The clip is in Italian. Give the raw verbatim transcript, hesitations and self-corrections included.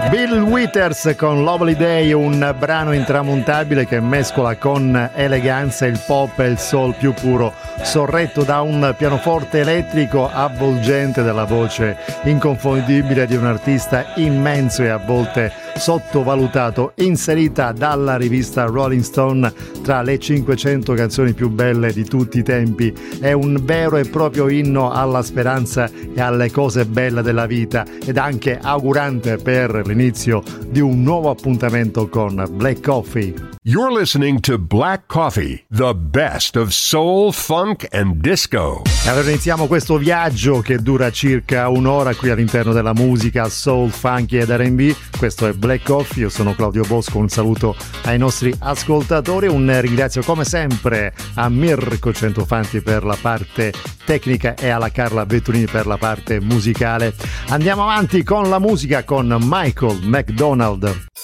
Bill Withers con Lovely Day, un brano intramontabile che mescola con eleganza il pop e il soul più puro, sorretto da un pianoforte elettrico avvolgente della voce inconfondibile di un artista immenso e a volte sottovalutato, inserita dalla rivista Rolling Stone tra le cinquecento canzoni più belle di tutti i tempi. È un vero e proprio inno alla speranza e alle cose belle della vita, ed anche augurante per l'inizio di un nuovo appuntamento con Black Coffee. You're listening to Black Coffee, the best of soul, funk and disco. Allora iniziamo questo viaggio che dura circa un'ora qui all'interno della musica soul, funky ed R and B. Questo è Black Coffee, io sono Claudio Bosco, un saluto ai nostri ascoltatori, un ringrazio come sempre a Mirko Centofanti per la parte tecnica e alla Carla Vetturini per la parte musicale. Andiamo avanti con la musica con Michael McDonald.